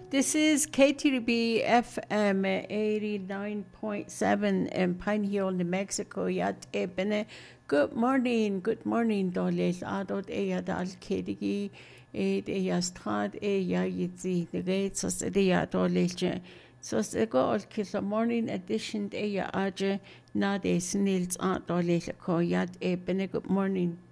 This is KTB FM 89.7 in Pine Hill, New Mexico. Yat ebene. Good morning, Doles. Adot eya dal kedigi. Eya strad eya yitzi. The gates of the Doles. So the go all kiss a morning edition eya aje. Na de snils Doles ko yat ebene. Good morning.